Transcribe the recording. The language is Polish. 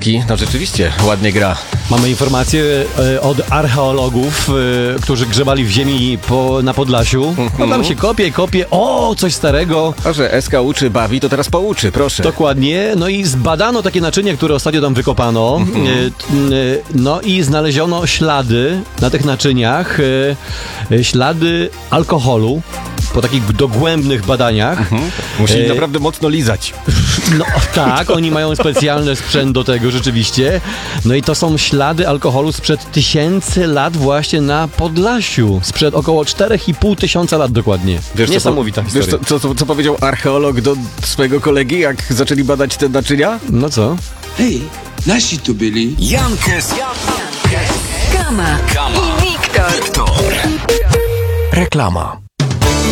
Kwiatkowski, no rzeczywiście, ładnie gra. Mamy informacje od archeologów, którzy grzebali w ziemi na Podlasiu. No tam się kopie, o, coś starego. A że SK uczy, bawi, to teraz pouczy, proszę. Dokładnie, no i zbadano takie naczynie, które ostatnio tam wykopano. No i znaleziono ślady na tych naczyniach, ślady alkoholu. Po takich dogłębnych badaniach. Musieli naprawdę mocno lizać. No tak, oni mają specjalny sprzęt do tego rzeczywiście. No i to są ślady alkoholu sprzed 1000 lat właśnie na Podlasiu. Sprzed około 4,5 tysiąca lat dokładnie. Wiesz, niesamowita historia. Wiesz, co powiedział archeolog do swojego kolegi, jak zaczęli badać te naczynia? No co? Hej, nasi tu byli. Jankes, Kama i Wiktor. Reklama.